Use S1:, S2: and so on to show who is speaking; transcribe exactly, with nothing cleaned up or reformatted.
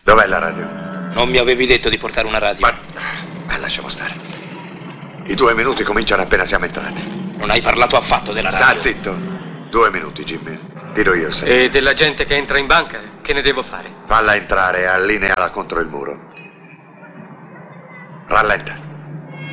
S1: Dov'è la radio?
S2: Non mi avevi detto di portare una radio.
S1: Ma... ma lasciamo stare. I due minuti cominciano appena siamo entrati.
S2: Non hai parlato affatto della radio.
S1: Sta zitto. Due minuti, Jimmy. Dirò io se.
S3: E della gente che entra in banca? Che ne devo fare?
S1: Falla entrare e allineala contro il muro. Rallenta.